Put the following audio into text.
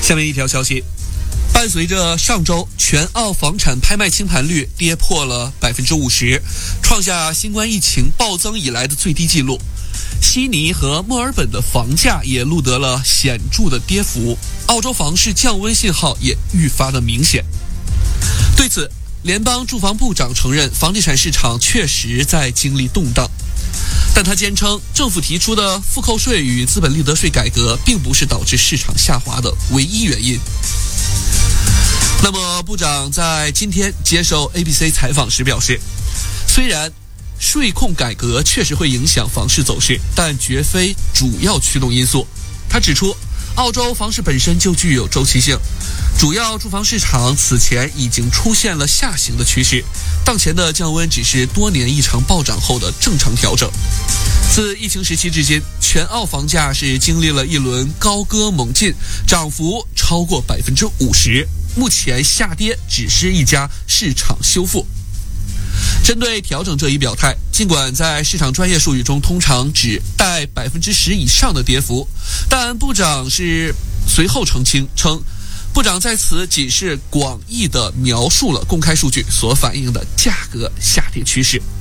下面一条消息，伴随着上周全澳房产拍卖清盘率跌破了50%，创下新冠疫情暴增以来的最低纪录。悉尼和墨尔本的房价也录得了显著的跌幅，澳洲房市降温信号也愈发的明显。对此，联邦住房部长承认房地产市场确实在经历动荡，但他坚称政府提出的复扣税与资本利得税改革并不是导致市场下滑的唯一原因。那么部长在今天接受 ABC 采访时表示，虽然税控改革确实会影响房市走势，但绝非主要驱动因素。他指出，澳洲房市本身就具有周期性，主要住房市场此前已经出现了下行的趋势，当前的降温只是多年异常暴涨后的正常调整。自疫情时期至今，全澳房价是经历了一轮高歌猛进，涨幅超过50%，目前下跌只是一家市场修复。针对调整这一表态，尽管在市场专业术语中通常只带10%以上的跌幅，但部长是随后澄清称，部长在此仅是广义的描述了公开数据所反映的价格下跌趋势。